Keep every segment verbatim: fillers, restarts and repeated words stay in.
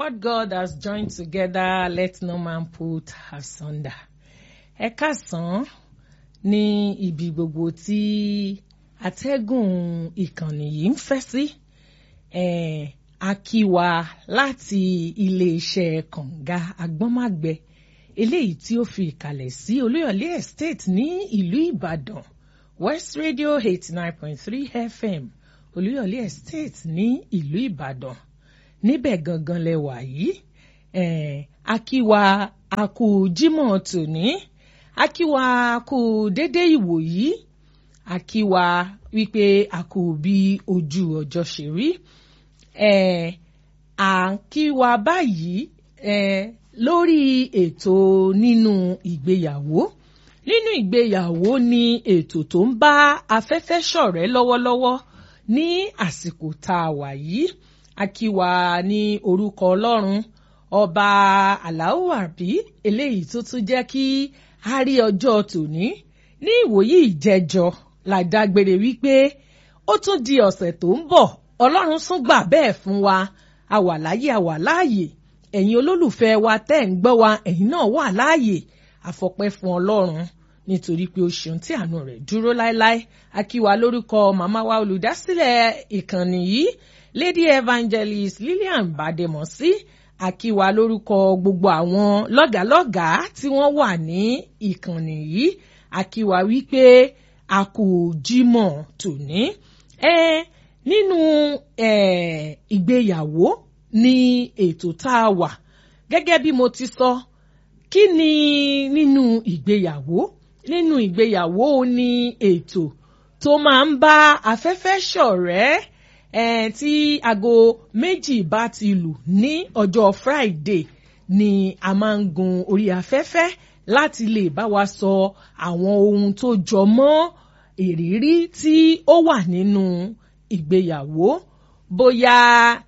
What God has joined together, let no man put asunder. Ẹ káàsán ní ibi gbogbo tí atẹ́gùn ìkànnì yìí ń fẹ́ sí. Eh, a kí wa láti ilé-iṣẹ́ kànga Agbọ́nmágbẹ eléyìí tí ó fi ìkàlẹ̀ sí Olúyọ̀lé Estate ní ìlú Ìbàdàn, West Radio eighty nine point three F M, Olúyọ̀lé Estate ní ìlú Ìbàdàn. Níbẹ̀ gangan lẹ wà yìí. Eh, a kí wa a kú Jímọ̀ tòní, a kí wa a kú dédé ìwòyí, a kí wa wípé a kú bí ojú ọjọ́ ṣe rí. Eh, à ń kí wa báyìí eh, lórí ètò nínú ìgbéyàwó. Nínú ìgbéyàwó ni ètò tó ń bá afẹ́fẹ́ ṣọ̀rẹ́ lọ́wọ́lọ́wọ́ ní àsìkò tá a wà yìí. A kí wa ní orúkọ Ọlọ́run ọba aláwàbí eléyìí tó tún jẹ́ kí a rí ọjọ́ tòní. Ní ìwòyí ìjẹjọ la dágbére wípé ó tún di ọ̀sẹ̀ tó ń bọ̀. Ọlọ́run tún gbà bẹ́ẹ̀ fún wa. A wà láyé, a wà láàyè. Ẹ̀yin olólùfẹ́ wa tẹ́ ń gbọ́ wa, ẹ̀yin náà wà láàyè. Àfọpẹ́ fún Ọlọ́run nítorí pé ó ṣeun tí àánú rẹ̀ dúró láéláé. A kí wa lórúkọ màmá wa olùdásílẹ̀ ìkànnì yìí, Lady Evangelist Lillian Bademosi. A kí wa lórúkọ gbogbo àwọn lọ́gàlọ́gàá tí wọ́n wà ní ìkànnì yìí. A kí wa wípé a kú Jímọ̀ tòní. Ẹ nínú ẹ ìgbéyàwó ní ètò tá a wà. Gẹ́gẹ́ bí mo ti sọ, kí ni nínú ìgbéyàwó? Nínú ìgbéyàwó ni ètò tó máa ń bá afẹ́fẹ́ ṣọ̀rẹ́. Eh, tí aago méjì bá ti lù ní ọjọ́ Friday ni a máa ń gun orí afẹ́fẹ́ láti lè bá wa sọ àwọn ohun tó jọ mọ́ ìrírí tí ó wà nínú ìgbéyàwó. Bóyá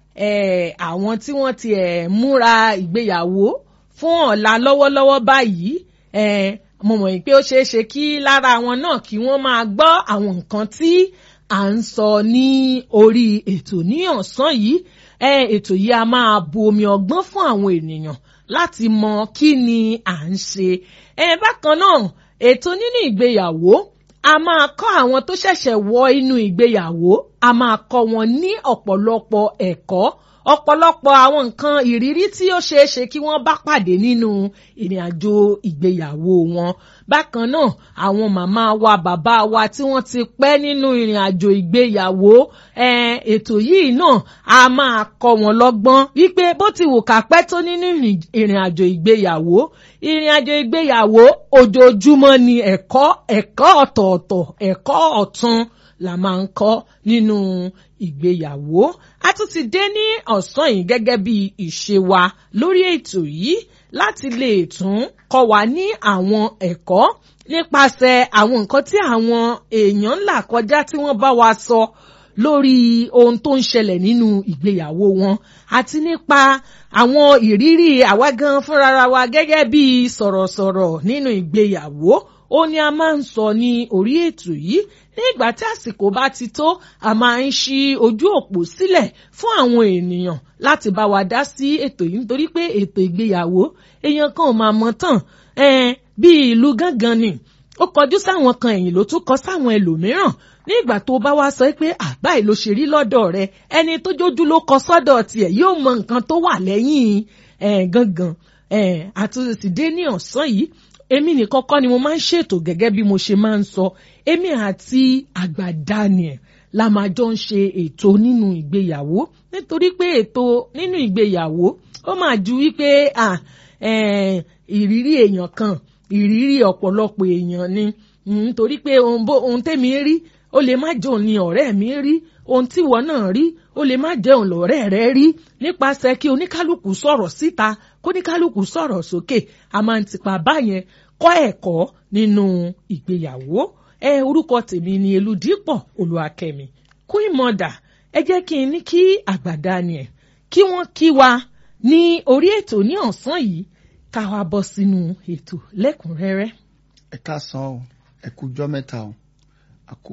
eh, àwọn tí wọ́n ti ẹ̀ múra ìgbéyàwó fún ọ̀la lọ́wọ́lọ́wọ́ báyìí, eh, mo mọ̀ pé ó ṣeé ṣe kí lára àwọn náà kí wọ́n máa gbọ́ àwọn nǹkan tí à ń sọ ní orí ètò ní ọ̀sán yìí. Ẹ ètò yìí a máa bu omi ọgbọ́n fún àwọn ènìyàn láti mọ kí ni à ń ṣe. Ẹ bákan náà, ètò nínú ìgbéyàwó a máa kọ́ àwọn tó ṣẹ̀ṣẹ̀ wọ inú ìgbéyàwó, a máa kọ́ wọn ní ọ̀pọ̀lọpọ̀ ẹ̀kọ́, ọ̀pọ̀lọpọ̀ àwọn nǹkan ìrírí tí ó ṣeé ṣe kí wọ́n bá pàdé nínú ìrìn àjò ìgbéyàwó wọn. Bákan náà, àwọn màmá wa, bàbá wa tí wọ́n ti pẹ́ nínú ìrìn àjò ìgbéyàwó, eh, ètò yìí náà a máa kọ́ wọn lọ́gbọ́n wípé bó ti wù ká pẹ́ tó nínú ìrìn àjò ìgbéyàwó, ìrìn àjò ìgbéyàwó ojoojúmọ́ ni ẹ̀kọ́ ẹ̀kọ́ ọ̀tọ̀ọ̀tọ̀, ẹ̀kọ́ ọ̀tun la máa ń kọ́ nínú ìgbéyàwó. A tún ti dé ní ọ̀sán yìí gẹ́gẹ́ bí ìṣe wa lórí ètò yìí láti lè tún kọ́ wa ní àwọn ẹ̀kọ́ nípasẹ̀ àwọn nǹkan tí àwọn èèyàn ń là kọjá tí wọ́n bá wa sọ lórí ohun tó ń ṣẹlẹ̀ nínú ìgbéyàwó wọn, àti nípa àwọn ìrírí àwa gan fúnra wa gẹ́gẹ́ bí sọ̀rọ̀sọ̀rọ̀ nínú ìgbéyàwó. Ó ní a máa ń sọ ní orí ètò yìí. Ní ìgbà tí àsìkò bá ti tó, a máa ń ṣí ojú òpó sílẹ̀ fún àwọn ènìyàn láti bá wa dá sí ètò yìí, nítorí pé ètò ìgbéyàwó èèyàn kan ò máa mọ̀ tán. Eh, bí ìlú gángan ni ó kọjú sáwọn kan, ẹ̀yìn ló tún kọ sáwọn ẹlòmíràn. Ní ìgbà tó bá wá sọ pé àbáyé ló ṣe rí lọ́dọ̀ rẹ, ẹni tó jójú ló kọ sọ́dọ̀ tiẹ̀ yóò mọ nǹkan tó wà lẹ́yìn eh, gángan. Eh, àtúntì dé ní ọ̀sán yìí. Èmi nìkan kọ́ ni mo máa ń ṣètò gẹ́gẹ́ bí mo ṣe máa ń sọ. Èmi àti àgbà Daniel la máa jọ ń ṣe ètò nínú ìgbéyàwó, nítorí pé ètò nínú ìgbéyàwó ó máa ju wípé ah, eh, ìrírí èèyàn kan, ìrírí ọ̀pọ̀lọpọ̀ èèyàn ni. Nítorí pé ohun, ohun tẹ́mi rí ó lè má jẹ́ òun ni ọ̀rẹ́ mi rí, ohun tí ìwọ náà rí ó lè má jẹ́ òun lọ̀rẹ́ rẹ rí. Nípasẹ̀ kí oníkálukú sọ̀rọ̀ síta, kóníkálukú sọ̀rọ̀ sókè, a máa ń tipa báyẹn kọ́ ẹ̀kọ́ nínú ìgbéyàwó. Ẹ orúkọ tèmi ni Elúdípọ̀ Olúwakẹ́mi Queen Mother. Ẹ jẹ́ kí n ní kí àgbà Daniel kí wọ́n kí wa ní orí ètò ní ọ̀sán yìí, ká wá bọ́ sínú ètò lẹ́kùnrẹ́rẹ́. Ẹ káàsán o, ẹ kú ọjọ́ mẹ́ta o, a kú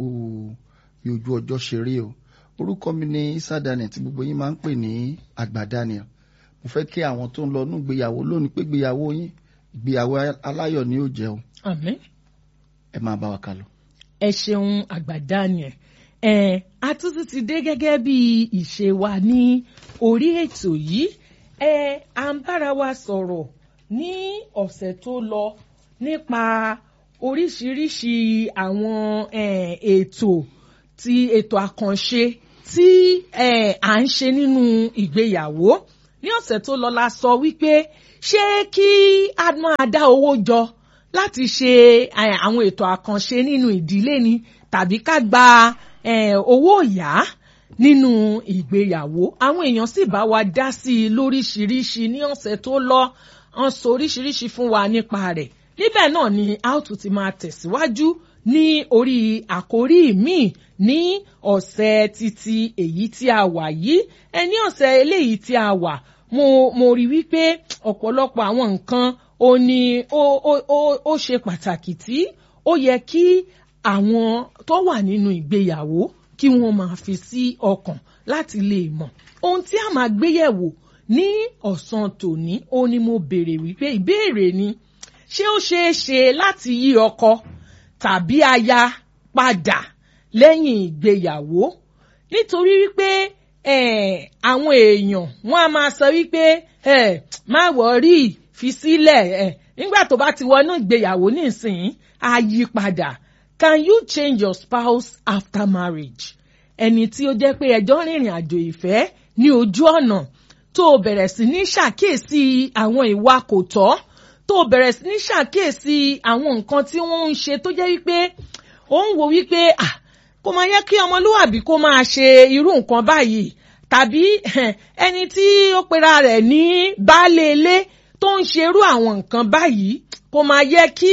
bí ojú ọjọ́ ṣe rí o. Orúkọ mi ni Isa Daniel tí gbogbo yín máa ń pè ní àgbà Daniel. mo fẹ́ kí àwọn tó ń lọ nú ìgbéyàwó lónìí pé ìgbéyàwó yín ìgbéyàwó aláyọ̀ ni ó jẹ́ o. Àmín. Ẹ máa bá wa kálọ. Ẹ ṣeun àgbàdá yẹn. ẹ àtúntò ti dé gẹ́gẹ́ bí ìṣe wa ní orí ètò yìí. ẹ à ń bára wa sọ̀rọ̀ ní ọ̀sẹ̀ tó lọ nípa oríṣiríṣi àwọn ètò ti ètò àkànṣe tí à ń ṣe nínú ìgbéyàwó. Ní ọ̀sẹ̀ tó lọ la sọ wípé ṣé kí a máa dá owó jọ láti ṣe àwọn ètò àkànṣe nínú ìdílé ni tàbí ká gba owó ìyá nínú ìgbéyàwó. Àwọn èèyàn sì bá wa dá sí i lóríṣiríṣi ní ọ̀sẹ̀ tó lọ wọ́n sọ oríṣiríṣi fún wa nípa rẹ̀. Níbẹ̀ náà ni a ó tún ti máa tẹ̀síwájú ní orí àkórí míì ní ọ̀sẹ̀ títí èyí tí a wà yìí. ẹ ní ọ̀sẹ̀ eléyìí tí a wà mo mo rí wípé ọ̀pọ̀lọpọ̀ àwọn nǹkan ó ní ó ó ó ó ṣe pàtàkì tí ó yẹ kí àwọn tó wà nínú ìgbéyàwó kí wọ́n máa fi sí ọkàn láti lè mọ̀. Ohun tí a máa gbéyẹ̀wò ní ọ̀sán tòní ó ní mo béèrè wípé ìbéèrè ni ṣé ó ṣeé ṣe láti yí ọkọ tàbí aya padà lẹ́yìn ìgbéyàwó? Nítorí wípé àwọn èèyàn wọ́n á máa sọ wípé má wọ̀rí fi sílẹ̀ nígbà tó bá ti wọnú ìgbéyàwó nísìnyí á yí padà. Can you change your spouse after marriage? Ẹni tí ó jẹ́ pé ẹjọ́ rìnrìn àjò ìfẹ́ ní ojú ọ̀nà tó bẹ̀rẹ̀ sí ní ṣàkíyèsí àwọn ìwà kò tọ́, tó bẹ̀rẹ̀ sí ní ṣàkíyèsí àwọn nǹkan tí wọ́n ń ṣe tó jẹ́ wípé ó ń wo wípé ah kò máa yẹ kí ọmọlúwàbí kó máa ṣe irú nǹkan báyìí, tàbí ẹni tí ó pera rẹ̀ ní baálé ilé tó ń ṣe irú àwọn nǹkan báyìí kò máa yẹ kí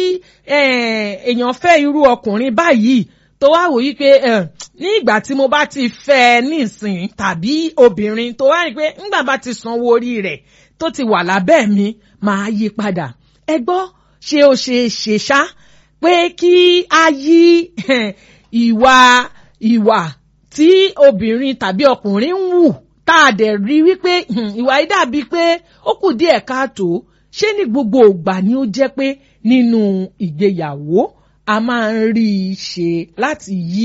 èèyàn fẹ́ irú ọkùnrin báyìí, tó wá wò wípé ní ìgbà tí mo bá ti fẹ́ nísìn tàbí obìnrin tó wá rí pé ńgbà bá ti sanwó orí rẹ̀ tó ti wà lábẹ́ mi máa yí padà. Ẹ gbọ́ ṣé ó ṣe ṣe ṣá pé kí a yí ìwà ìwà tí obìnrin tàbí ọkùnrin ń wù tá a dẹ̀ rí wípé ìwà yìí dàbí pé ó kù díẹ̀ káàtó. Ṣé ní gbogbo ìgbà ni ó jẹ́ pé nínú ìgbéyàwó a máa ń rí i ṣe láti yí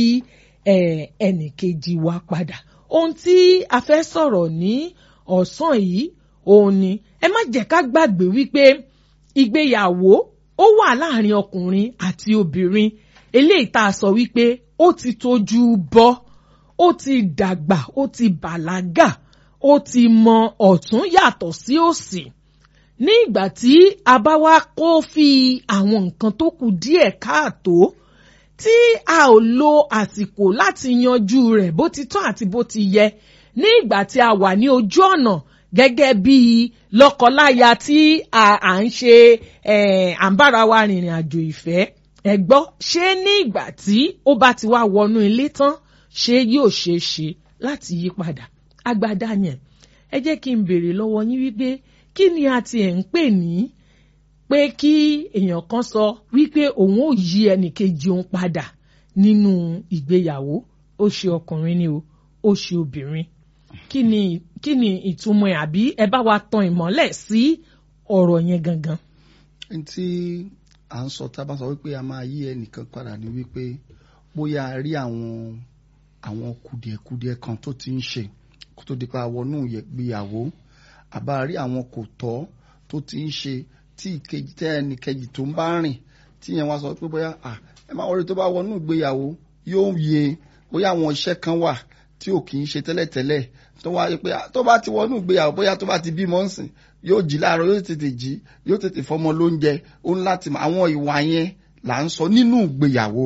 ẹnìkejì wa padà? Ohun tí a fẹ́ sọ̀rọ̀ ní ọ̀sán yìí òun ni ẹ má jẹ́ ká gbàgbé wípé ìgbéyàwó ó wà láàrin ọkùnrin àti obìnrin eléyìí tá a sọ wípé ó ti tójú bọ́, ó ti dàgbà, ó ti bàlágà, ó ti mọ ọ̀tún yàtọ̀ sí òsì. Ní ìgbà tí a bá wá kó fi àwọn nǹkan tó kù díẹ̀ káàtó tí a ò lo àsìkò láti yanjú rẹ̀ bó ti tọ́ àti bó ti yẹ ní ìgbà tí a wà ní ojú ọ̀nà gẹ́gẹ́ bí lọ́kọláya tí à ń ṣe à ń bára wa rìnrìn àjò ìfẹ́. Ẹ gbọ́ ṣé ní ìgbà tí ó bá ti wá wọnú ilé tán ṣé yóò ṣeé ṣe láti yí padà? Agbada yẹn ẹ jẹ́ kí n béèrè lọ́wọ́ yín wípé kí ni a ti ẹ̀ ń pè ní pé kí èèyàn kan sọ wípé òun ò yí ẹnìkejì òun padà nínú ìgbéyàwó? Ó ṣe ọkùnrin ni o, ó ṣe obìnrin. Kí ni kí ni ìtumọ̀ ẹ̀, àbí ẹ bá wa tan ìmọ́lẹ̀ sí ọ̀rọ̀ yẹn gangan? Ẹni tí à ń sọ tá a bá sọ wípé a máa yí ẹnìkan padà ni wípé bóyá a rí àwọn àwọn kùdìẹ̀kudiẹ kan tó ti ń ṣe kó tó di pa wọnú ìgbéyàwó, àbá rí àwọn kò tọ́ tó ti ń ṣe tí ìkejì tẹ́ ẹnìkejì tó ń bá rìn tí yẹn wá sọ pé bóyá ẹ máa wọlé tó bá wọnú ìgbéyàwó yóò yẹ bóyá àwọn iṣẹ́ kan wà tí ò kì í ṣe tẹ́lẹ̀tẹ́lẹ̀ tó wá yẹ pé tó bá ti wọnú ìgbéyàwó bóyá tó bá ti bímọ ńsìn yóò jí láàárọ̀ yóò tètè jí yóò tètè fọmọ lóúnjẹ ó ń láti mọ àwọn ìwà yẹn là ń sọ nínú ìgbéyàwó.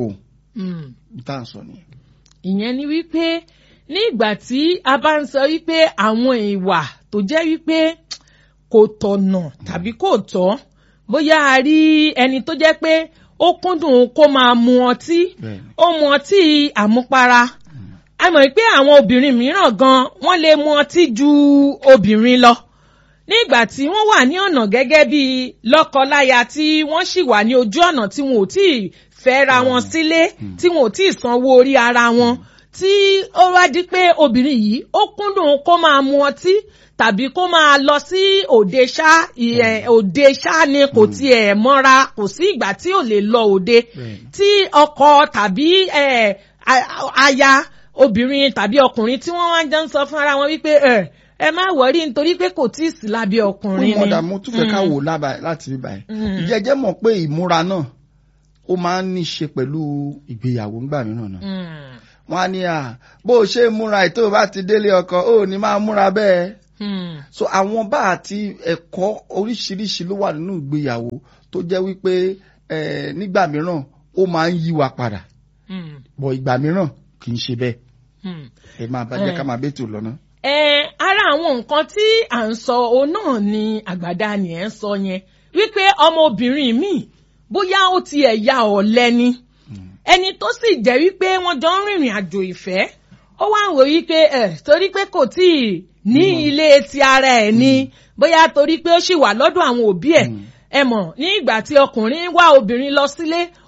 tá à ń sọ nìyẹn. ìyẹn ni wípé ní ìgbà tí a bá ń sọ wípé àwọn ìwà tó jẹ́ wípé kò tọ̀nà tàbí kò tọ́, bóyá a rí ẹni tó jẹ́ pé ó kúndùn kó máa mu ọtí, ó mu ọtí àmupara. a mọ̀ pé àwọn obìnrin mìíràn gan wọ́n lè mu ọtí ju obìnrin lọ. nígbà tí wọ́n wà ní ọ̀nà gẹ́gẹ́ bí lọ́kọláya tí wọ́n sì wà ní ojú ọ̀nà tí wọn ò tí ì fẹ́ra wọn sílé, tí wọn ò tí ì sanwó orí ara wọn, tí ó wá di pé obìnrin yìí ó kúndùn kó máa mu ọtí tàbí kó máa lọ sí òde ṣá òde ṣá ni kò tiẹ̀ mọ́ra kò sí ìgbà tí ò lè lọ òde tí ọkọ tàbí aya obìnrin tàbí ọkùnrin tí wọ́n wá ń jẹ́ ń sọ fún ara wọn wípé ẹ ẹ má wọrí nítorí pé kò tí ì sí lábẹ́ ọkùnrin ni. fún ìmọ̀dà mo tún fẹ́ ká wò láti bí báyìí ìjẹ́jẹ́ mọ̀ pé ìmúra náà ó máa ń ní ṣe pẹ̀lú ìgbéyàwó ńgbà mìíràn náà wọ́n á ní à bó o ṣe múra ètò bá ti délé ọkọ ó ní máa múra bẹ́ẹ̀. so àwọn bá àti ẹ̀kọ́ oríṣiríṣi ló wà nínú ìgbéyàwó tó jẹ́ wípé nígbà mìíràn ó máa ń yí wa padà bọ̀ ìgbà mìíràn kì í ṣe bẹ́ẹ̀ ẹ máa bá jẹ́ ká máa bẹ́tò lọ́nà. ẹ ara àwọn nǹkan tí à ń sọ òun náà ni àgbàdá ni ẹ ń sọ yẹn wípé ọmọbìnrin mi bóyá ó tiẹ̀ ya ọ̀lẹ ni ẹni tó sì jẹ́ wípé wọ́n jọ ń rìnrìn àjò ìfẹ́ ó wá ń wò wípé ẹ̀ torí pé kò tí ì ní ilé ti ara ẹ̀ ni bóyá torí pé ó sì wà lọ́dọ̀ àwọn òbí ẹ̀ ẹ mọ̀ ní ìgbà tí ọkùnrin wá obìnrin lọ sílé